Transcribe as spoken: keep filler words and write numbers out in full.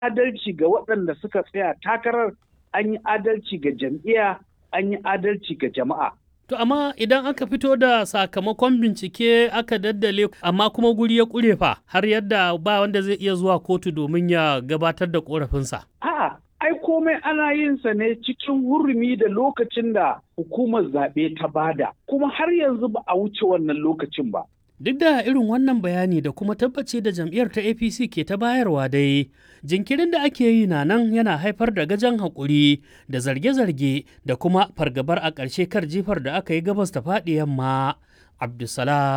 adalci ga waɗanda suka tsaya takarar, an yi adalci ga jam'iyya, an yi adalci ga jama'a. To amma idan aka fito da sakamakon bincike aka daddale amma kuma guri ya ƙure fa har yadda ba wanda zai iya zuwa kotu domin ya gabatar da ƙorafinsa. A'a, ai komai ana yin sa ne cikin hurumi da lokacin da hukumar zaɓe ta bada, kuma har yanzu ba a wuce wannan lokacin ba. Duk da irin wannan bayani da kuma tabbaci da jam'iyyar ta A P C ke ta bayarwa dai, jinkirin da ake yi na nan yana haifar da gajan haƙuri da zarge-zarge da kuma fargabar a ƙarshe kar jifar da aka yi gabas ta faɗi yamma. Abdulsalam